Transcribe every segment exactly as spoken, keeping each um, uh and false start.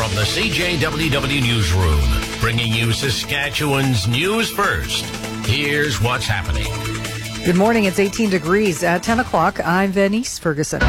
from the C J W W Newsroom, bringing you Saskatchewan's news first. Here's what's happening. Good morning. It's eighteen degrees at ten o'clock. I'm Venice Ferguson.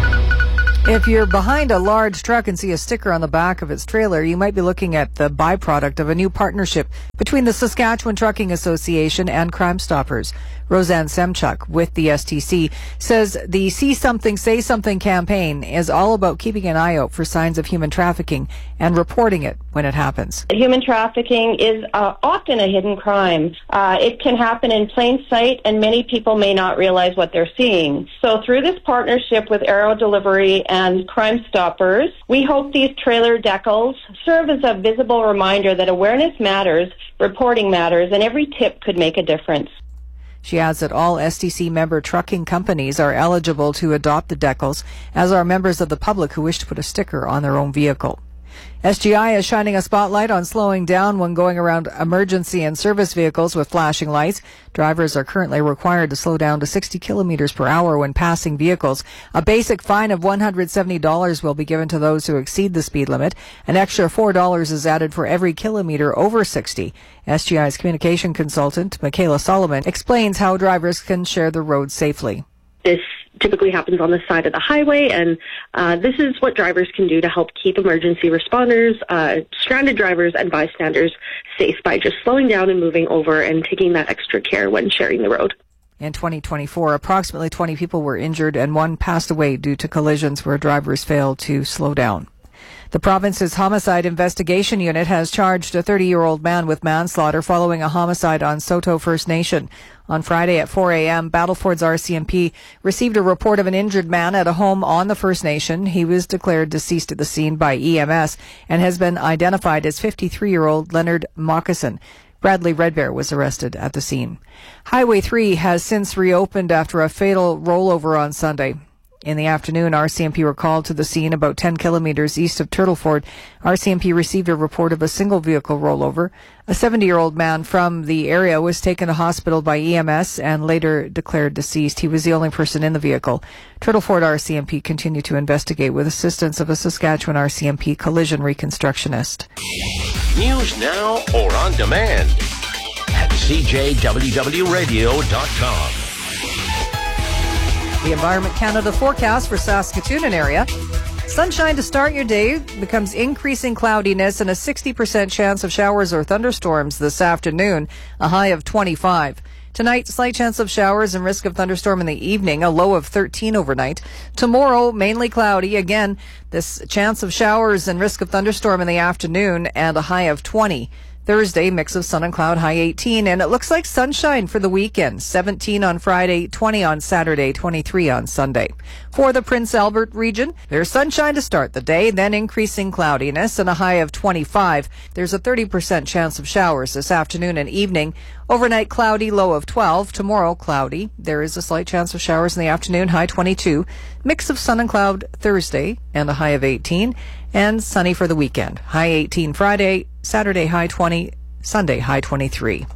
If you're behind a large truck and see a sticker on the back of its trailer, you might be looking at the byproduct of a new partnership between the Saskatchewan Trucking Association and Crime Stoppers. Roseanne Semchuk with the S T C says the See Something, Say Something campaign is all about keeping an eye out for signs of human trafficking and reporting it when it happens. Human trafficking is uh, often a hidden crime. Uh, it can happen in plain sight, and many people may not realize what they're seeing. So through this partnership with Arrow Delivery and Crime Stoppers, we hope these trailer decals serve as a visible reminder that awareness matters, reporting matters, and every tip could make a difference. She adds that all S T C member trucking companies are eligible to adopt the decals, as are members of the public who wish to put a sticker on their own vehicle. S G I is shining a spotlight on slowing down when going around emergency and service vehicles with flashing lights. Drivers are currently required to slow down to sixty kilometers per hour when passing vehicles. A basic fine of one hundred seventy dollars will be given to those who exceed the speed limit. An extra four dollars is added for every kilometer over sixty. S G I's communication consultant, Michaela Solomon, explains how drivers can share the road safely. This typically happens on the side of the highway, and uh, this is what drivers can do to help keep emergency responders, uh, stranded drivers, and bystanders safe by just slowing down and moving over and taking that extra care when sharing the road. In twenty twenty-four, approximately twenty people were injured and one passed away due to collisions where drivers failed to slow down. The province's Homicide Investigation Unit has charged a thirty-year-old man with manslaughter following a homicide on Saulteaux First Nation. On Friday at four a.m., Battleford's R C M P received a report of an injured man at a home on the First Nation. He was declared deceased at the scene by E M S and has been identified as fifty-three-year-old Leonard Moccasin. Bradley Redbear was arrested at the scene. Highway three has since reopened after a fatal rollover on Sunday. In the afternoon, R C M P were called to the scene about ten kilometers east of Turtleford. R C M P received a report of a single vehicle rollover. A seventy-year-old man from the area was taken to hospital by E M S and later declared deceased. He was the only person in the vehicle. Turtleford R C M P continued to investigate with assistance of a Saskatchewan R C M P collision reconstructionist. News now or on demand at C J W W radio dot com. The Environment Canada forecast for Saskatoon and area. Sunshine to start your day becomes increasing cloudiness and a sixty percent chance of showers or thunderstorms this afternoon, a high of twenty-five. Tonight, slight chance of showers and risk of thunderstorm in the evening, a low of thirteen overnight. Tomorrow, mainly cloudy. Again, this chance of showers and risk of thunderstorm in the afternoon and a high of twenty. Thursday, mix of sun and cloud, high eighteen, and it looks like sunshine for the weekend. seventeen on Friday, twenty on Saturday, twenty-three on Sunday. For the Prince Albert region, there's sunshine to start the day, then increasing cloudiness and a high of twenty-five. There's a thirty percent chance of showers this afternoon and evening. Overnight cloudy, low of twelve. Tomorrow cloudy. There is a slight chance of showers in the afternoon, high twenty-two. Mix of sun and cloud Thursday and a high of eighteen. And sunny for the weekend. High eighteen Friday, Saturday high twenty, Sunday high twenty-three.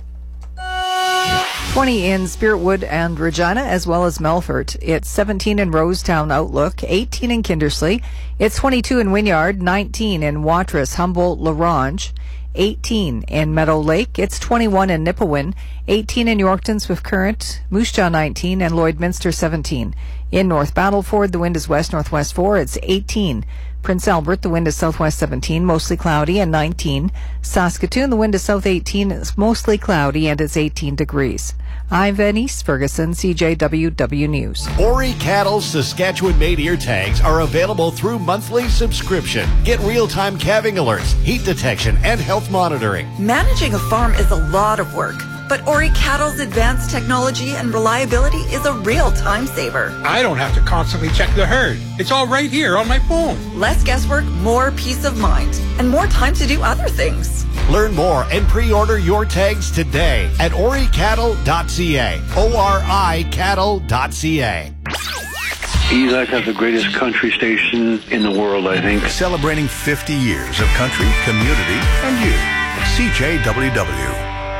twenty in Spiritwood and Regina, as well as Melfort. It's seventeen in Rosetown Outlook, eighteen in Kindersley. It's twenty-two in Wynyard, nineteen in Watrous, Humboldt, LaRange, eighteen in Meadow Lake. It's twenty-one in Nipawin, eighteen in Yorkton, Swift Current, Moose Jaw nineteen, and Lloydminster seventeen. In North Battleford, the wind is west-northwest four. It's eighteen. Prince Albert, the wind is southwest seventeen, mostly cloudy, and nineteen. Saskatoon, the wind is south eighteen, it's mostly cloudy, and it's eighteen degrees. I'm Venice Ferguson, C J W W News. Ori Cattle's Saskatchewan-made ear tags are available through monthly subscription. Get real-time calving alerts, heat detection, and health monitoring. Managing a farm is a lot of work, but Ori Cattle's advanced technology and reliability is a real time saver. I don't have to constantly check the herd. It's all right here on my phone. Less guesswork, more peace of mind, and more time to do other things. Learn more and pre-order your tags today at ori cattle dot c a. O R I cattle dot c a. You guys have the greatest country station in the world, I think. Celebrating fifty years of country, community, and you. C J W W.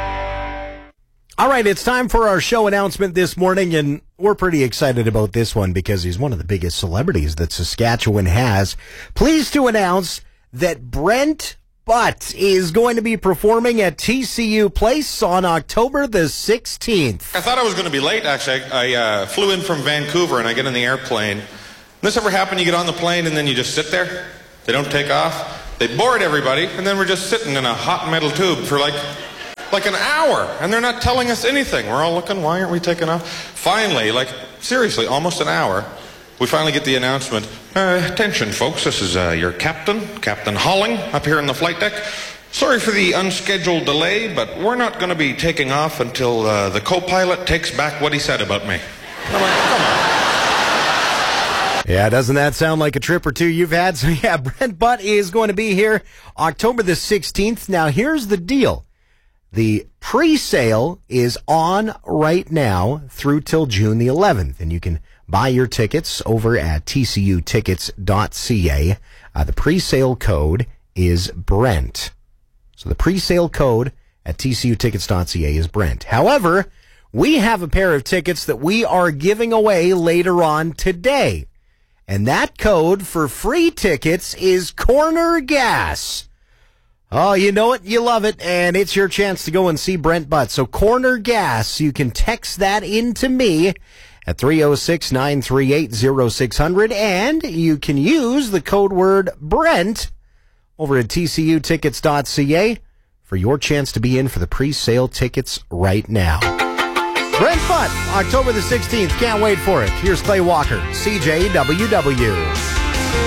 All right, it's time for our show announcement this morning, and we're pretty excited about this one because he's one of the biggest celebrities that Saskatchewan has. Pleased to announce that Brent Butt is going to be performing at T C U Place on October the sixteenth. I thought I was going to be late, actually. I, I uh, flew in from Vancouver, and I get in the airplane. This ever happen? You get on the plane, and then you just sit there? They don't take off. They board everybody, and then we're just sitting in a hot metal tube for like, like an hour, and they're not telling us anything. We're all looking, why aren't we taking off? Finally, like, seriously, almost an hour, we finally get the announcement. Uh, attention, folks, this is uh, your captain, Captain Holling, up here on the flight deck. Sorry for the unscheduled delay, but we're not going to be taking off until uh, the co-pilot takes back what he said about me. I'm like, come on. Yeah, doesn't that sound like a trip or two you've had? So yeah, Brent Butt is going to be here October the sixteenth. Now, here's the deal. The pre-sale is on right now through till June the eleventh, and you can buy your tickets over at T C U tickets dot C A. Uh, the pre-sale code is Brent. So the pre-sale code at T C U tickets dot C A is Brent. However, we have a pair of tickets that we are giving away later on today. And that code for free tickets is Corner Gas. Oh, you know it, you love it, and it's your chance to go and see Brent Butt. So Corner Gas, you can text that in to me at three oh six, nine three eight, oh six hundred, and you can use the code word Brent over at T C U tickets dot C A for your chance to be in for the pre-sale tickets right now. Brent Butt, October the sixteenth. Can't wait for it. Here's Clay Walker, C J W W.